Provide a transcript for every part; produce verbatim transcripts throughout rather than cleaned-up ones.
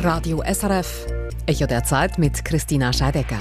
Radio S R F, Echo der Zeit mit Christina Scheidecker.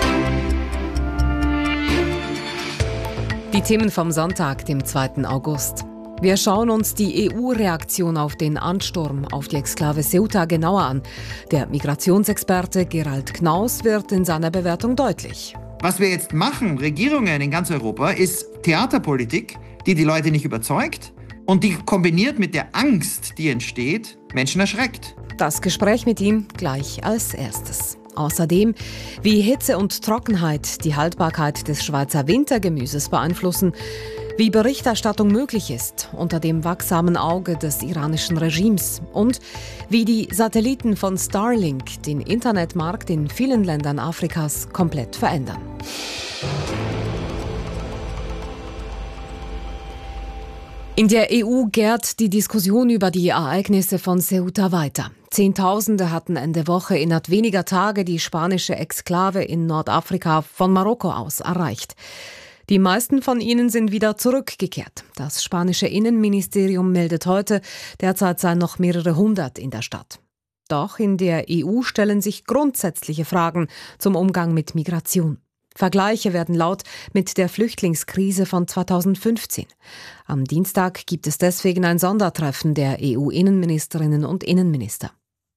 Die Themen vom Sonntag, dem zweiten August. Wir schauen uns die E U-Reaktion auf den Ansturm auf die Exklave Ceuta genauer an. Der Migrationsexperte Gerald Knaus wird in seiner Bewertung deutlich. Was wir jetzt machen, Regierungen in ganz Europa, ist Theaterpolitik, die die Leute nicht überzeugt und die kombiniert mit der Angst, die entsteht, Menschen erschreckt. Das Gespräch mit ihm gleich als erstes. Außerdem, wie Hitze und Trockenheit die Haltbarkeit des Schweizer Wintergemüses beeinflussen, wie Berichterstattung möglich ist unter dem wachsamen Auge des iranischen Regimes und wie die Satelliten von Starlink den Internetmarkt in vielen Ländern Afrikas komplett verändern. In der E U gärt die Diskussion über die Ereignisse von Ceuta weiter. Zehntausende hatten Ende Woche innerhalb weniger Tage die spanische Exklave in Nordafrika von Marokko aus erreicht. Die meisten von ihnen sind wieder zurückgekehrt. Das spanische Innenministerium meldet heute, derzeit seien noch mehrere hundert in der Stadt. Doch in der E U stellen sich grundsätzliche Fragen zum Umgang mit Migration. Vergleiche werden laut mit der Flüchtlingskrise von zweitausendfünfzehn. Am Dienstag gibt es deswegen ein Sondertreffen der E U-Innenministerinnen und Innenminister.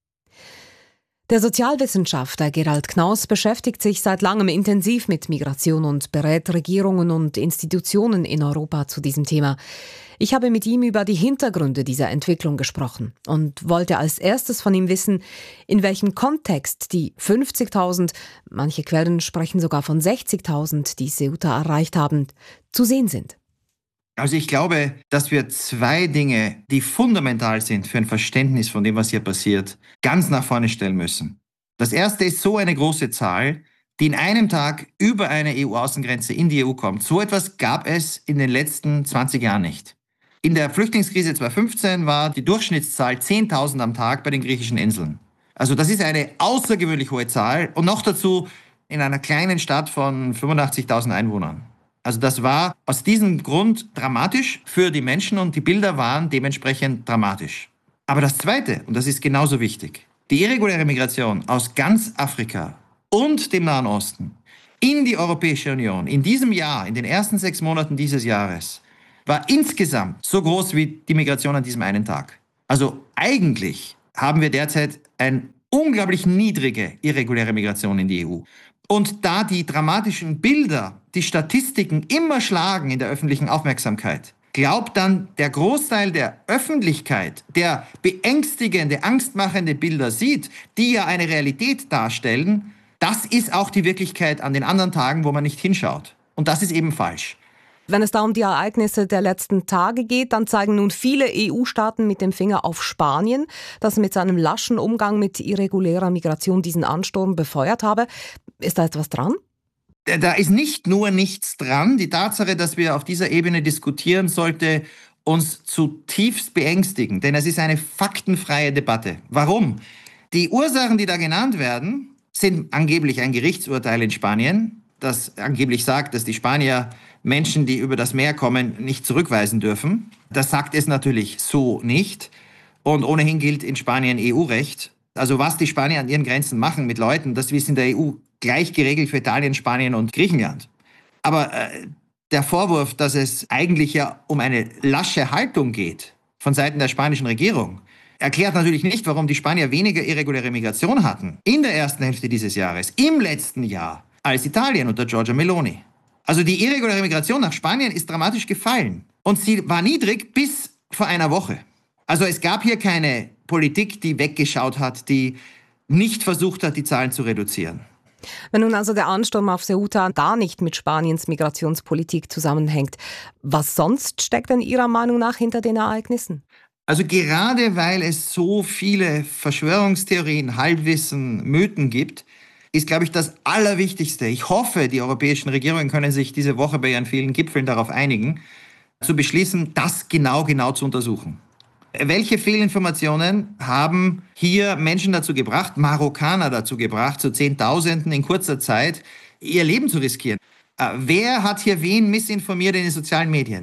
Der Sozialwissenschaftler Gerald Knaus beschäftigt sich seit langem intensiv mit Migration und berät Regierungen und Institutionen in Europa zu diesem Thema. Ich habe mit ihm über die Hintergründe dieser Entwicklung gesprochen und wollte als erstes von ihm wissen, in welchem Kontext die fünfzigtausend, manche Quellen sprechen sogar von sechzigtausend, die Ceuta erreicht haben, zu sehen sind. Also ich glaube, dass wir zwei Dinge, die fundamental sind für ein Verständnis von dem, was hier passiert, ganz nach vorne stellen müssen. Das erste ist so eine große Zahl, die in einem Tag über eine E U-Außengrenze in die E U kommt. So etwas gab es in den letzten zwanzig Jahren nicht. In der Flüchtlingskrise zweitausendfünfzehn war die Durchschnittszahl zehntausend am Tag bei den griechischen Inseln. Also das ist eine außergewöhnlich hohe Zahl und noch dazu in einer kleinen Stadt von fünfundachtzigtausend Einwohnern. Also das war aus diesem Grund dramatisch für die Menschen und die Bilder waren dementsprechend dramatisch. Aber das Zweite, und das ist genauso wichtig, die irreguläre Migration aus ganz Afrika und dem Nahen Osten in die Europäische Union in diesem Jahr, in den ersten sechs Monaten dieses Jahres, war insgesamt so groß wie die Migration an diesem einen Tag. Also eigentlich haben wir derzeit eine unglaublich niedrige irreguläre Migration in die E U. Und da die dramatischen Bilder, die Statistiken immer schlagen in der öffentlichen Aufmerksamkeit, glaubt dann der Großteil der Öffentlichkeit, der beängstigende, angstmachende Bilder sieht, die ja eine Realität darstellen, das ist auch die Wirklichkeit an den anderen Tagen, wo man nicht hinschaut. Und das ist eben falsch. Wenn es da um die Ereignisse der letzten Tage geht, dann zeigen nun viele E U-Staaten mit dem Finger auf Spanien, das mit seinem laschen Umgang mit irregulärer Migration diesen Ansturm befeuert habe. Ist da etwas dran? Da ist nicht nur nichts dran. Die Tatsache, dass wir auf dieser Ebene diskutieren, sollte uns zutiefst beängstigen, denn es ist eine faktenfreie Debatte. Warum? Die Ursachen, die da genannt werden, sind angeblich ein Gerichtsurteil in Spanien, das angeblich sagt, dass die Spanier Menschen, die über das Meer kommen, nicht zurückweisen dürfen. Das sagt es natürlich so nicht. Und ohnehin gilt in Spanien E U-Recht. Also was die Spanier an ihren Grenzen machen mit Leuten, das ist in der E U gleich geregelt für Italien, Spanien und Griechenland. Aber äh, der Vorwurf, dass es eigentlich ja um eine lasche Haltung geht von Seiten der spanischen Regierung, erklärt natürlich nicht, warum die Spanier weniger irreguläre Migration hatten in der ersten Hälfte dieses Jahres, im letzten Jahr, als Italien unter Giorgia Meloni. Also die irreguläre Migration nach Spanien ist dramatisch gefallen. Und sie war niedrig bis vor einer Woche. Also es gab hier keine Politik, die weggeschaut hat, die nicht versucht hat, die Zahlen zu reduzieren. Wenn nun also der Ansturm auf Ceuta gar nicht mit Spaniens Migrationspolitik zusammenhängt, was sonst steckt denn Ihrer Meinung nach hinter den Ereignissen? Also gerade weil es so viele Verschwörungstheorien, Halbwissen, Mythen gibt, ist, glaube ich, das Allerwichtigste. Ich hoffe, die europäischen Regierungen können sich diese Woche bei ihren vielen Gipfeln darauf einigen, zu beschließen, das genau, genau zu untersuchen. Welche Fehlinformationen haben hier Menschen dazu gebracht, Marokkaner dazu gebracht, zu Zehntausenden in kurzer Zeit ihr Leben zu riskieren? Wer hat hier wen missinformiert in den sozialen Medien?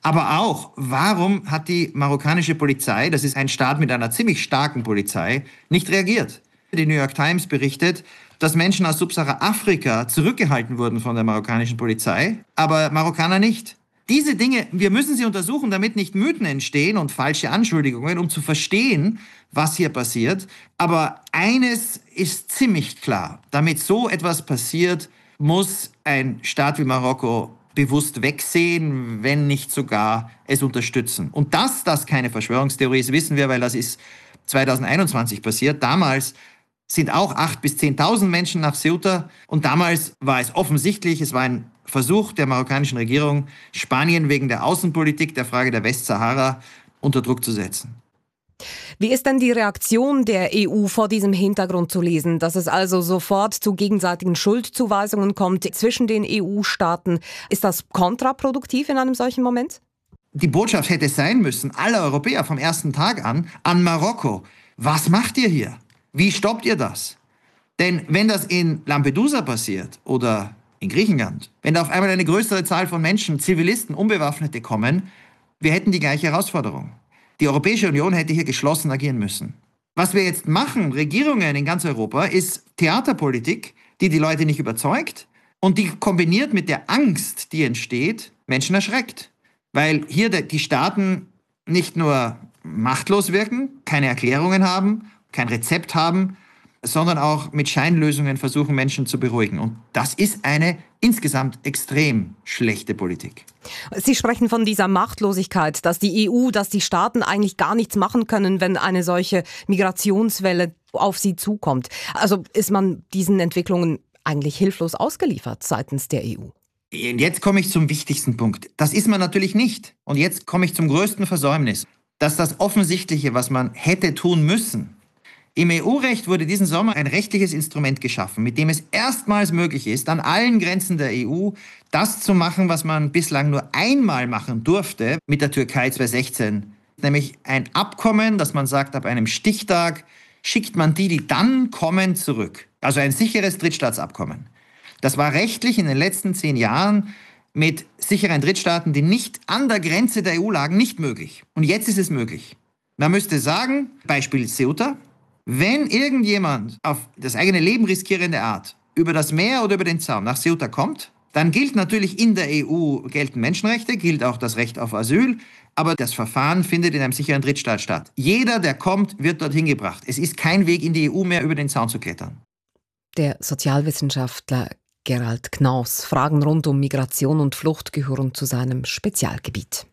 Aber auch, warum hat die marokkanische Polizei, das ist ein Staat mit einer ziemlich starken Polizei, nicht reagiert? Die New York Times berichtet, dass Menschen aus Subsahara-Afrika zurückgehalten wurden von der marokkanischen Polizei, aber Marokkaner nicht. Diese Dinge, wir müssen sie untersuchen, damit nicht Mythen entstehen und falsche Anschuldigungen, um zu verstehen, was hier passiert. Aber eines ist ziemlich klar: Damit so etwas passiert, muss ein Staat wie Marokko bewusst wegsehen, wenn nicht sogar es unterstützen. Und dass das keine Verschwörungstheorie ist, wissen wir, weil das ist zwanzig einundzwanzig passiert. Damals sind auch acht bis zehntausend Menschen nach Ceuta. Und damals war es offensichtlich, es war ein Versuch der marokkanischen Regierung, Spanien wegen der Außenpolitik, der Frage der Westsahara, unter Druck zu setzen. Wie ist denn die Reaktion der E U vor diesem Hintergrund zu lesen, dass es also sofort zu gegenseitigen Schuldzuweisungen kommt zwischen den E U-Staaten? Ist das kontraproduktiv in einem solchen Moment? Die Botschaft hätte sein müssen, alle Europäer vom ersten Tag an, an Marokko: Was macht ihr hier? Wie stoppt ihr das? Denn wenn das in Lampedusa passiert oder in Griechenland, wenn da auf einmal eine größere Zahl von Menschen, Zivilisten, Unbewaffnete kommen, wir hätten die gleiche Herausforderung. Die Europäische Union hätte hier geschlossen agieren müssen. Was wir jetzt machen, Regierungen in ganz Europa, ist Theaterpolitik, die die Leute nicht überzeugt und die kombiniert mit der Angst, die entsteht, Menschen erschreckt. Weil hier die Staaten nicht nur machtlos wirken, keine Erklärungen haben, kein Rezept haben, sondern auch mit Scheinlösungen versuchen, Menschen zu beruhigen. Und das ist eine insgesamt extrem schlechte Politik. Sie sprechen von dieser Machtlosigkeit, dass die E U, dass die Staaten eigentlich gar nichts machen können, wenn eine solche Migrationswelle auf sie zukommt. Also ist man diesen Entwicklungen eigentlich hilflos ausgeliefert seitens der E U? Und jetzt komme ich zum wichtigsten Punkt. Das ist man natürlich nicht. Und jetzt komme ich zum größten Versäumnis. Dass das Offensichtliche, was man hätte tun müssen. Im E U-Recht wurde diesen Sommer ein rechtliches Instrument geschaffen, mit dem es erstmals möglich ist, an allen Grenzen der E U das zu machen, was man bislang nur einmal machen durfte mit der Türkei zweitausendsechzehn. Nämlich ein Abkommen, dass man sagt, ab einem Stichtag schickt man die, die dann kommen, zurück. Also ein sicheres Drittstaatsabkommen. Das war rechtlich in den letzten zehn Jahren mit sicheren Drittstaaten, die nicht an der Grenze der E U lagen, nicht möglich. Und jetzt ist es möglich. Man müsste sagen, Beispiel Ceuta: Wenn irgendjemand auf das eigene Leben riskierende Art über das Meer oder über den Zaun nach Ceuta kommt, dann gilt natürlich in der E U gelten Menschenrechte, gilt auch das Recht auf Asyl, aber das Verfahren findet in einem sicheren Drittstaat statt. Jeder, der kommt, wird dorthin gebracht. Es ist kein Weg in die E U mehr, über den Zaun zu klettern. Der Sozialwissenschaftler Gerald Knaus. Fragen rund um Migration und Flucht gehören zu seinem Spezialgebiet.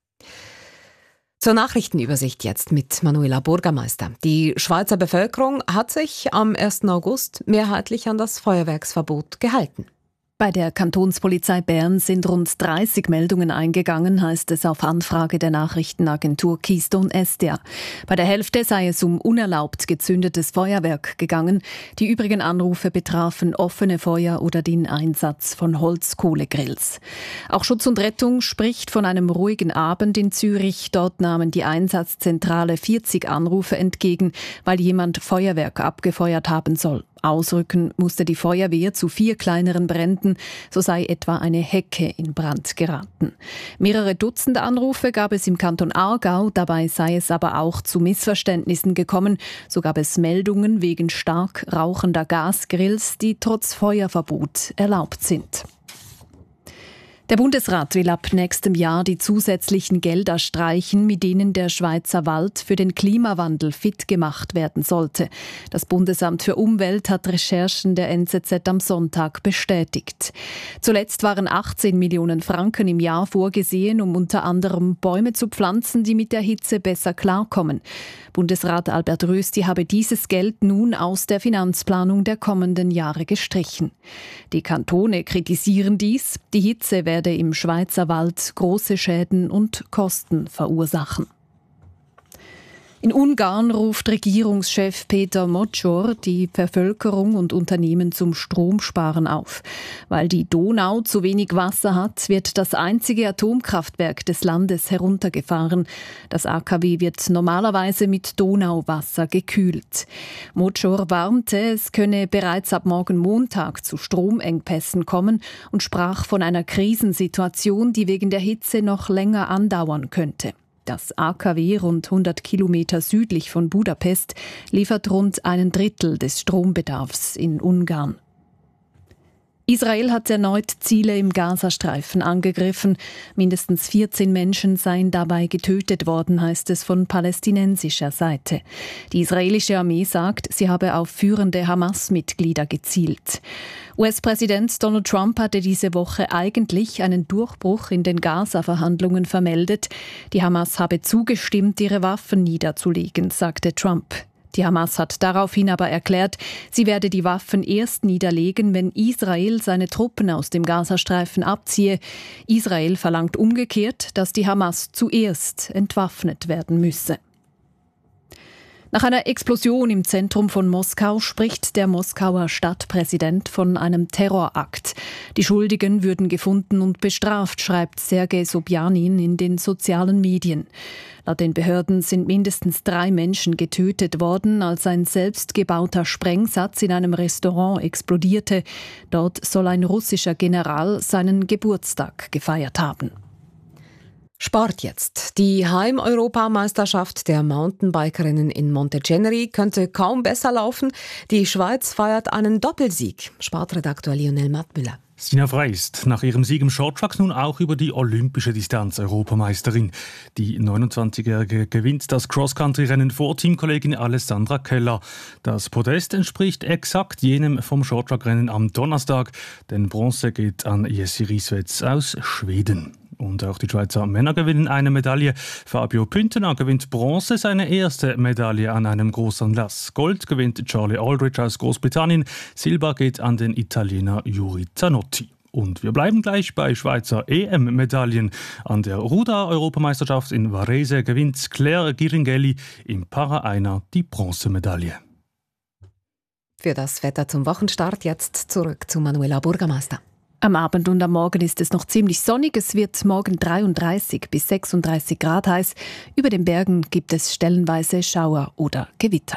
Zur Nachrichtenübersicht jetzt mit Manuela Burgermeister. Die Schweizer Bevölkerung hat sich am ersten August mehrheitlich an das Feuerwerksverbot gehalten. Bei der Kantonspolizei Bern sind rund dreißig Meldungen eingegangen, heißt es auf Anfrage der Nachrichtenagentur Keystone S D A. Bei der Hälfte sei es um unerlaubt gezündetes Feuerwerk gegangen. Die übrigen Anrufe betrafen offene Feuer oder den Einsatz von Holzkohlegrills. Auch Schutz und Rettung spricht von einem ruhigen Abend in Zürich. Dort nahmen die Einsatzzentrale vierzig Anrufe entgegen, weil jemand Feuerwerk abgefeuert haben soll. Ausrücken musste die Feuerwehr zu vier kleineren Bränden, so sei etwa eine Hecke in Brand geraten. Mehrere Dutzend Anrufe gab es im Kanton Aargau, dabei sei es aber auch zu Missverständnissen gekommen. So gab es Meldungen wegen stark rauchender Gasgrills, die trotz Feuerverbot erlaubt sind. Der Bundesrat will ab nächstem Jahr die zusätzlichen Gelder streichen, mit denen der Schweizer Wald für den Klimawandel fit gemacht werden sollte. Das Bundesamt für Umwelt hat Recherchen der N Z Z am Sonntag bestätigt. Zuletzt waren achtzehn Millionen Franken im Jahr vorgesehen, um unter anderem Bäume zu pflanzen, die mit der Hitze besser klarkommen. Bundesrat Albert Rösti habe dieses Geld nun aus der Finanzplanung der kommenden Jahre gestrichen. Die Kantone kritisieren dies. Die Hitze werde im Schweizer Wald große Schäden und Kosten verursachen. In Ungarn ruft Regierungschef Péter Moczor die Bevölkerung und Unternehmen zum Stromsparen auf. Weil die Donau zu wenig Wasser hat, wird das einzige Atomkraftwerk des Landes heruntergefahren. Das A K W wird normalerweise mit Donauwasser gekühlt. Moczor warnte, es könne bereits ab morgen Montag zu Stromengpässen kommen und sprach von einer Krisensituation, die wegen der Hitze noch länger andauern könnte. Das A K W, rund hundert Kilometer südlich von Budapest, liefert rund einen Drittel des Strombedarfs in Ungarn. Israel hat erneut Ziele im Gazastreifen angegriffen. Mindestens vierzehn Menschen seien dabei getötet worden, heißt es von palästinensischer Seite. Die israelische Armee sagt, sie habe auf führende Hamas-Mitglieder gezielt. U S-Präsident Donald Trump hatte diese Woche eigentlich einen Durchbruch in den Gaza-Verhandlungen vermeldet. Die Hamas habe zugestimmt, ihre Waffen niederzulegen, sagte Trump. Die Hamas hat daraufhin aber erklärt, sie werde die Waffen erst niederlegen, wenn Israel seine Truppen aus dem Gazastreifen abziehe. Israel verlangt umgekehrt, dass die Hamas zuerst entwaffnet werden müsse. Nach einer Explosion im Zentrum von Moskau spricht der Moskauer Stadtpräsident von einem Terrorakt. Die Schuldigen würden gefunden und bestraft, schreibt Sergei Sobjanin in den sozialen Medien. Laut den Behörden sind mindestens drei Menschen getötet worden, als ein selbstgebauter Sprengsatz in einem Restaurant explodierte. Dort soll ein russischer General seinen Geburtstag gefeiert haben. Sport jetzt. Die Heim-Europameisterschaft der Mountainbikerinnen in Monteceneri könnte kaum besser laufen. Die Schweiz feiert einen Doppelsieg. Sportredakteur Lionel Mattmüller. Stina Frey ist nach ihrem Sieg im Shorttrack nun auch über die olympische Distanz Europameisterin. Die neunundzwanzigjährige gewinnt das Cross-Country-Rennen vor Teamkollegin Alessandra Keller. Das Podest entspricht exakt jenem vom Shorttrack-Rennen am Donnerstag, denn Bronze geht an Jessi Rieswetz aus Schweden. Und auch die Schweizer Männer gewinnen eine Medaille. Fabio Püntener gewinnt Bronze, seine erste Medaille an einem Großanlass. Gold gewinnt Charlie Aldridge aus Großbritannien. Silber geht an den Italiener Juri Zanotti. Und wir bleiben gleich bei Schweizer E M-Medaillen. An der Ruder-Europameisterschaft in Varese gewinnt Claire Giringelli im Para-Einer die Bronzemedaille. Für das Wetter zum Wochenstart jetzt zurück zu Manuela Bürgermeister. Am Abend und am Morgen ist es noch ziemlich sonnig. Es wird morgen dreiunddreißig bis sechsunddreißig Grad heiß. Über den Bergen gibt es stellenweise Schauer oder Gewitter.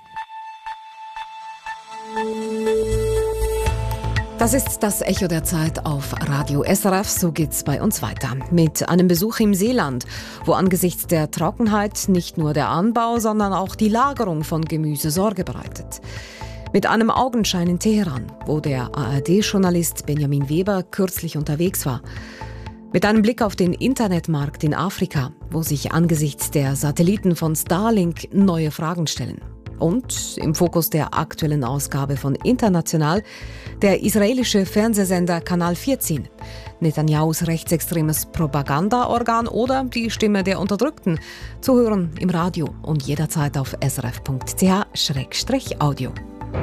Das ist das Echo der Zeit auf Radio S R F. So geht's bei uns weiter. Mit einem Besuch im Seeland, wo angesichts der Trockenheit nicht nur der Anbau, sondern auch die Lagerung von Gemüse Sorge bereitet. Mit einem Augenschein in Teheran, wo der A R D-Journalist Benjamin Weber kürzlich unterwegs war. Mit einem Blick auf den Internetmarkt in Afrika, wo sich angesichts der Satelliten von Starlink neue Fragen stellen. Und im Fokus der aktuellen Ausgabe von International der israelische Fernsehsender Kanal vierzehn. Netanyahus rechtsextremes Propagandaorgan oder die Stimme der Unterdrückten. Zu hören im Radio und jederzeit auf srf punkt c h slash audio.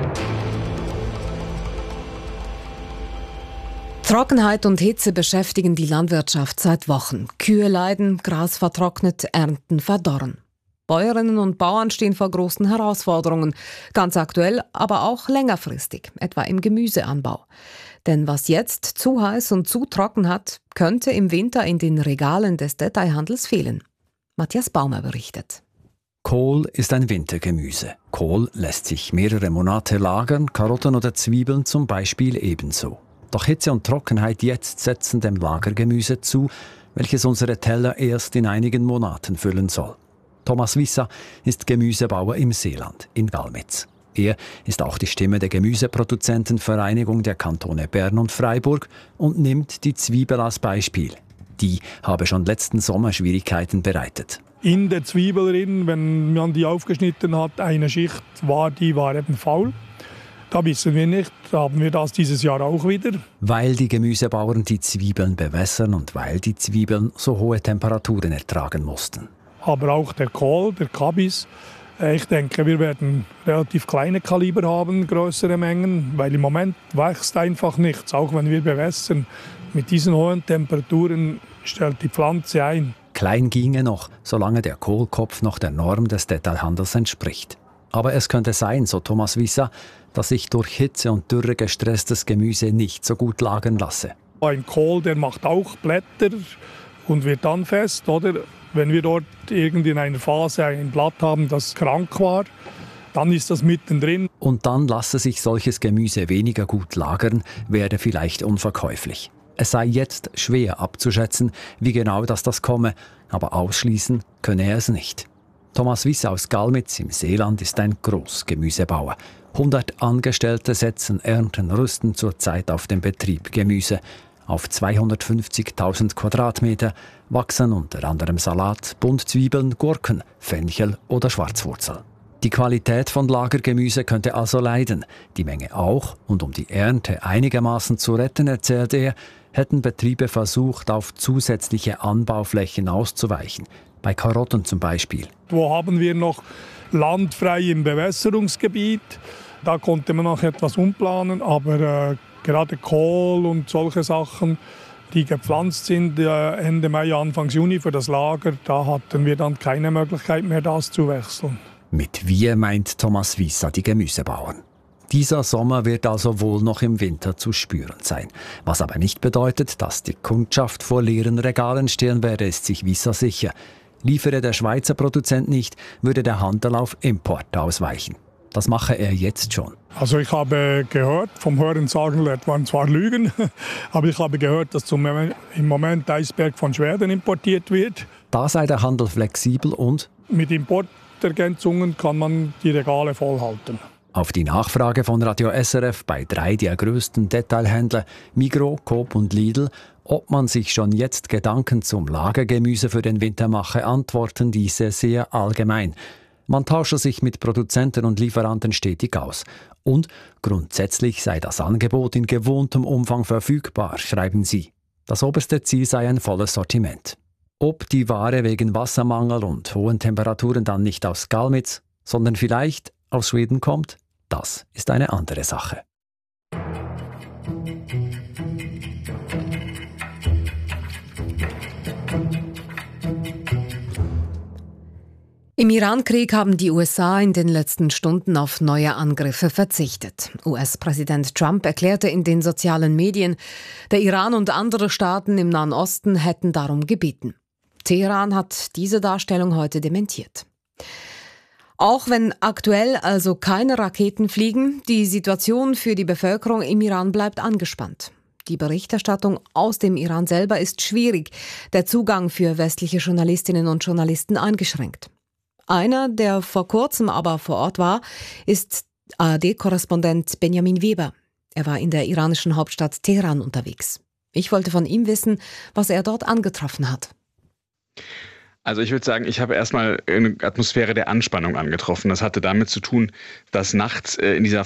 Trockenheit und Hitze beschäftigen die Landwirtschaft seit Wochen. Kühe leiden, Gras vertrocknet, Ernten verdorren. Bäuerinnen und Bauern stehen vor großen Herausforderungen, ganz aktuell, aber auch längerfristig, etwa im Gemüseanbau. Denn was jetzt zu heiß und zu trocken hat, könnte im Winter in den Regalen des Detailhandels fehlen. Matthias Baumer berichtet. Kohl ist ein Wintergemüse. Kohl lässt sich mehrere Monate lagern, Karotten oder Zwiebeln zum Beispiel ebenso. Doch Hitze und Trockenheit jetzt setzen dem Lagergemüse zu, welches unsere Teller erst in einigen Monaten füllen soll. Thomas Wisser ist Gemüsebauer im Seeland, in Galmitz. Er ist auch die Stimme der Gemüseproduzentenvereinigung der Kantone Bern und Freiburg und nimmt die Zwiebel als Beispiel. Die habe schon letzten Sommer Schwierigkeiten bereitet. In der Zwiebel drin, wenn man die aufgeschnitten hat, eine Schicht war, die war eben faul. Da wissen wir nicht, haben wir das dieses Jahr auch wieder. Weil die Gemüsebauern die Zwiebeln bewässern und weil die Zwiebeln so hohe Temperaturen ertragen mussten. Aber auch der Kohl, der Kabis. Ich denke, wir werden relativ kleine Kaliber haben, größere Mengen, weil im Moment wächst einfach nichts, auch wenn wir bewässern. Mit diesen hohen Temperaturen stellt die Pflanze ein. Klein ginge noch, solange der Kohlkopf noch der Norm des Detailhandels entspricht. Aber es könnte sein, so Thomas Wissa, dass sich durch Hitze und Dürre gestresstes Gemüse nicht so gut lagern lasse. Ein Kohl, der macht auch Blätter und wird dann fest, oder? Wenn wir dort irgendwie in einer Phase ein Blatt haben, das krank war, dann ist das mittendrin. Und dann lasse sich solches Gemüse weniger gut lagern, werde vielleicht unverkäuflich. Es sei jetzt schwer abzuschätzen, wie genau das, das komme, aber ausschließen könne er es nicht. Thomas Wissa aus Galmitz im Seeland ist ein Großgemüsebauer. hundert Angestellte setzen, ernten, rüsten zurzeit auf dem Betrieb Gemüse. Auf zweihundertfünfzigtausend Quadratmeter wachsen unter anderem Salat, Buntzwiebeln, Gurken, Fenchel oder Schwarzwurzel. Die Qualität von Lagergemüse könnte also leiden, die Menge auch. Und um die Ernte einigermaßen zu retten, erzählt er, hätten Betriebe versucht, auf zusätzliche Anbauflächen auszuweichen. Bei Karotten zum Beispiel. Wo haben wir noch Land frei im Bewässerungsgebiet? Da konnte man noch etwas umplanen, aber äh, gerade Kohl und solche Sachen, die gepflanzt sind äh, Ende Mai, Anfang Juni für das Lager, da hatten wir dann keine Möglichkeit mehr, das zu wechseln. Mit wir meint Thomas Wissa die Gemüsebauern. Dieser Sommer wird also wohl noch im Winter zu spüren sein. Was aber nicht bedeutet, dass die Kundschaft vor leeren Regalen stehen werde, ist sich Wissa sicher. Liefere der Schweizer Produzent nicht, würde der Handel auf Import ausweichen. Das mache er jetzt schon. Also ich habe gehört, vom Hören sagen, das waren zwar Lügen, aber ich habe gehört, dass zum, im Moment Eisberg von Schweden importiert wird. Da sei der Handel flexibel und mit Importergänzungen kann man die Regale vollhalten. Auf die Nachfrage von Radio S R F bei drei der größten Detailhändler, Migros, Coop und Lidl, ob man sich schon jetzt Gedanken zum Lagergemüse für den Winter mache, antworten diese sehr allgemein. Man tausche sich mit Produzenten und Lieferanten stetig aus. Und grundsätzlich sei das Angebot in gewohntem Umfang verfügbar, schreiben sie. Das oberste Ziel sei ein volles Sortiment. Ob die Ware wegen Wassermangel und hohen Temperaturen dann nicht aus Galmitz, sondern vielleicht aus Schweden kommt, das ist eine andere Sache. Im Iran-Krieg haben die U S A in den letzten Stunden auf neue Angriffe verzichtet. U S-Präsident Trump erklärte in den sozialen Medien, der Iran und andere Staaten im Nahen Osten hätten darum gebeten. Teheran hat diese Darstellung heute dementiert. Auch wenn aktuell also keine Raketen fliegen, die Situation für die Bevölkerung im Iran bleibt angespannt. Die Berichterstattung aus dem Iran selber ist schwierig, der Zugang für westliche Journalistinnen und Journalisten eingeschränkt. Einer, der vor kurzem aber vor Ort war, ist A R D-Korrespondent Benjamin Weber. Er war in der iranischen Hauptstadt Teheran unterwegs. Ich wollte von ihm wissen, was er dort angetroffen hat. Also ich würde sagen, ich habe erstmal eine Atmosphäre der Anspannung angetroffen. Das hatte damit zu tun, dass nachts in dieser